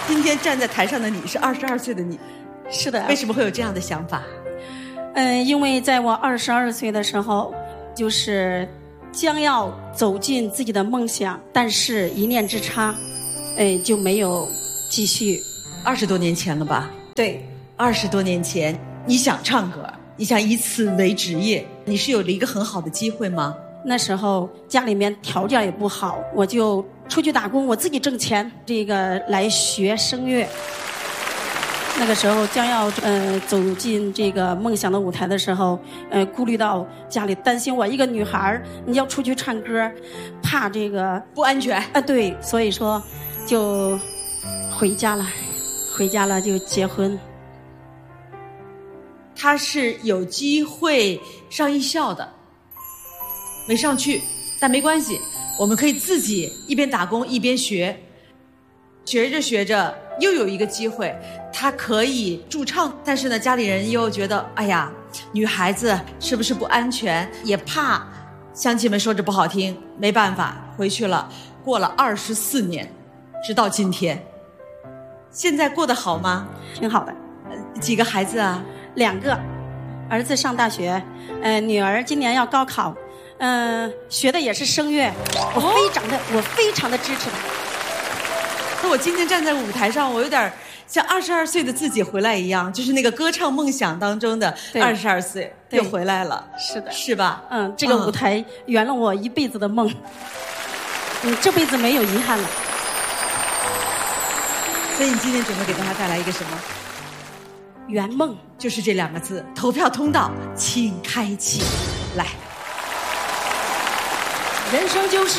今天站在台上的你是22岁的你， 是的。 为什么会有这样的想法？ 因为在我22岁的时候，就是将要走进自己的梦想，但是一念之差，就没有继续。 20多年前了吧？ 对 ，20多年前，你想唱歌，你想以此为职业，你是有了一个很好的机会吗？ 那时候家里面条件也不好，我就出去打工，我自己挣钱，来学声乐。那个时候将要走进这个梦想的舞台的时候，顾虑到家里担心我一个女孩你要出去唱歌，怕这个不安全啊。对，所以说就回家了就结婚。 他是有机会上艺校的，没上去，但没关系，我们可以自己一边打工一边学，学着学着又有一个机会，他可以驻唱，但是呢，家里人又觉得，哎呀，女孩子是不是不安全，也怕乡亲们说着不好听，没办法回去了。过了24年，直到今天，现在过得好吗？ 挺好的。 几个孩子啊 ？2个，儿子上大学，女儿今年要高考，学的也是声乐，我非常的支持她。 那我今天站在舞台上，我有点像22岁的自己回来一样，就是那个歌唱梦想当中的22岁又回来了。 是的， 是吧？ 这个舞台圆了我一辈子的梦，这辈子没有遗憾了。 所以你今天准备给大家带来一个什么？ 圆梦， 就是这2个字。投票通道请开启，来。 人生就是